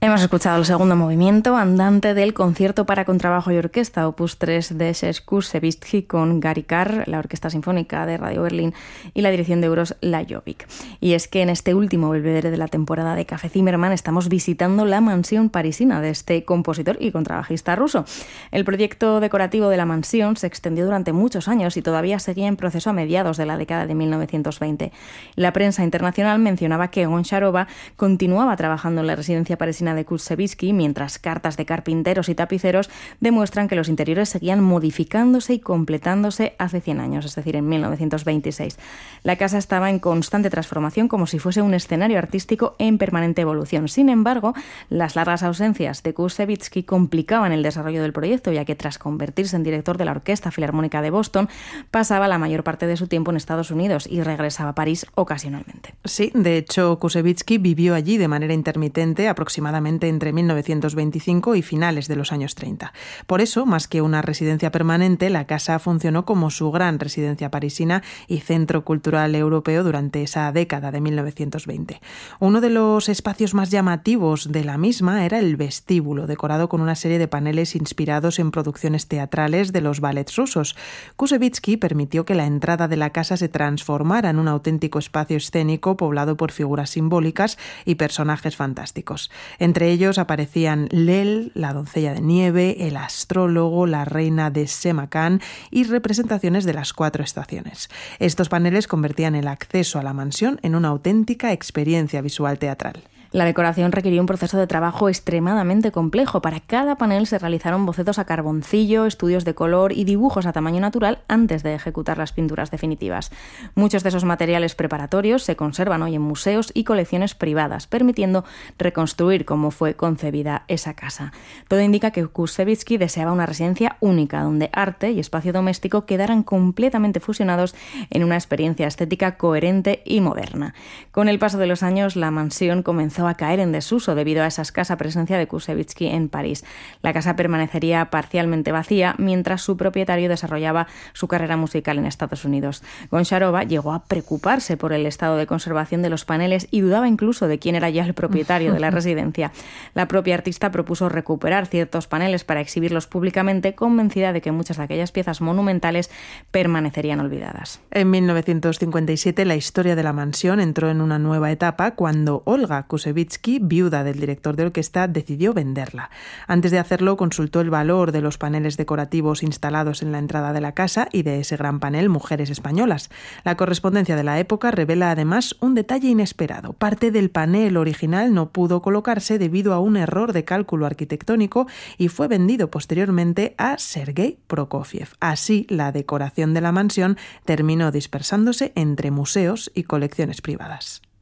Hemos escuchado el segundo movimiento andante del concierto para contrabajo y orquesta, opus 3 de Kusevitzky, con Gary Carr, la Orquesta Sinfónica de Radio Berlín y la dirección de Uros Lajovic. Y es que en este último belvedere de la temporada de Café Zimmermann estamos visitando la mansión parisina de este compositor y contrabajista ruso. El proyecto decorativo de la mansión se extendió durante muchos años y todavía seguía en proceso a mediados de la década de 1920. La prensa internacional mencionaba que Goncharova continuaba trabajando en la residencia parisina de Kusevitzky, mientras cartas de carpinteros y tapiceros demuestran que los interiores seguían modificándose y completándose hace 100 años, es decir, en 1926. La casa estaba en constante transformación, como si fuese un escenario artístico en permanente evolución. Sin embargo, las largas ausencias de Kusevitzky complicaban el desarrollo del proyecto, ya que tras convertirse en director de la Orquesta Filarmónica de Boston, pasaba la mayor parte de su tiempo en Estados Unidos y regresaba a París ocasionalmente. Sí, de hecho, Kusevitzky vivió allí de manera intermitente aproximadamente entre 1925 y finales de los años 30. Por eso, más que una residencia permanente, la casa funcionó como su gran residencia parisina y centro cultural europeo durante esa década de 1920. Uno de los espacios más llamativos de la misma era el vestíbulo, decorado con una serie de paneles inspirados en producciones teatrales de los ballets rusos. Kusevitzky permitió que la entrada de la casa se transformara en un auténtico espacio escénico poblado por figuras simbólicas y personajes fantásticos. Entre ellos aparecían Lel, la doncella de nieve, el astrólogo, la reina de Samarcand y representaciones de las 4 estaciones. Estos paneles convertían el acceso a la mansión en una auténtica experiencia visual teatral. La decoración requirió un proceso de trabajo extremadamente complejo. Para cada panel se realizaron bocetos a carboncillo, estudios de color y dibujos a tamaño natural antes de ejecutar las pinturas definitivas. Muchos de esos materiales preparatorios se conservan hoy en museos y colecciones privadas, permitiendo reconstruir cómo fue concebida esa casa. Todo indica que Kusevitzky deseaba una residencia única, donde arte y espacio doméstico quedaran completamente fusionados en una experiencia estética coherente y moderna. Con el paso de los años, la mansión comenzó a caer en desuso debido a esa escasa presencia de Kusevitzky en París. La casa permanecería parcialmente vacía mientras su propietario desarrollaba su carrera musical en Estados Unidos. Goncharova llegó a preocuparse por el estado de conservación de los paneles y dudaba incluso de quién era ya el propietario de la residencia. La propia artista propuso recuperar ciertos paneles para exhibirlos públicamente, convencida de que muchas de aquellas piezas monumentales permanecerían olvidadas. En 1957 la historia de la mansión entró en una nueva etapa cuando Olga Kusevitzky, viuda del director de orquesta, decidió venderla. Antes de hacerlo, consultó el valor de los paneles decorativos instalados en la entrada de la casa y de ese gran panel Mujeres Españolas. La correspondencia de la época revela además un detalle inesperado. Parte del panel original no pudo colocarse debido a un error de cálculo arquitectónico y fue vendido posteriormente a Sergei Prokofiev. Así, la decoración de la mansión terminó dispersándose entre museos y colecciones privadas.